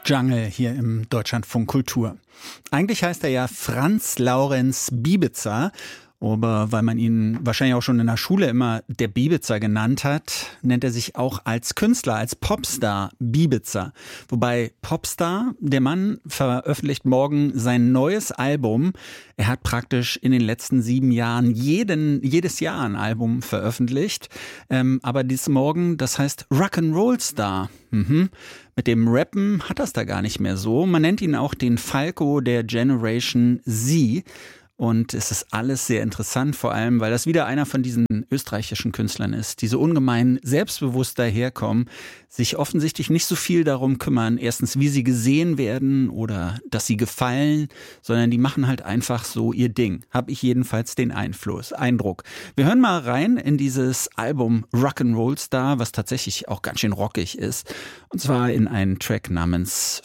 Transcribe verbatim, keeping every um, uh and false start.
Jungle hier im Deutschlandfunk Kultur. Eigentlich heißt er ja Franz Laurenz Biebitzer, aber weil man ihn wahrscheinlich auch schon in der Schule immer der Biebitzer genannt hat, nennt er sich auch als Künstler, als Popstar Biebitzer. Wobei Popstar, der Mann veröffentlicht morgen sein neues Album. Er hat praktisch in den letzten sieben Jahren jeden, jedes Jahr ein Album veröffentlicht. Ähm, aber dieses Morgen, das heißt Rock'n'Roll Star. Mhm. Mit dem Rappen hat das da gar nicht mehr so. Man nennt ihn auch den Falco der Generation Z. Und es ist alles sehr interessant, vor allem, weil das wieder einer von diesen österreichischen Künstlern ist, die so ungemein selbstbewusst daherkommen, sich offensichtlich nicht so viel darum kümmern, erstens, wie sie gesehen werden oder dass sie gefallen, sondern die machen halt einfach so ihr Ding. Habe ich jedenfalls den Einfluss, Eindruck. Wir hören mal rein in dieses Album Rock'n'Roll Star, was tatsächlich auch ganz schön rockig ist. Und zwar in einen Track namens